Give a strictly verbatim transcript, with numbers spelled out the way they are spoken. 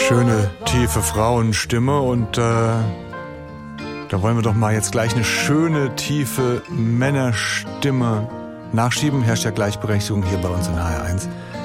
Schöne, tiefe Frauenstimme und äh, da wollen wir doch mal jetzt gleich eine schöne, tiefe Männerstimme nachschieben. Herrscht ja Gleichberechtigung hier bei uns in H R eins.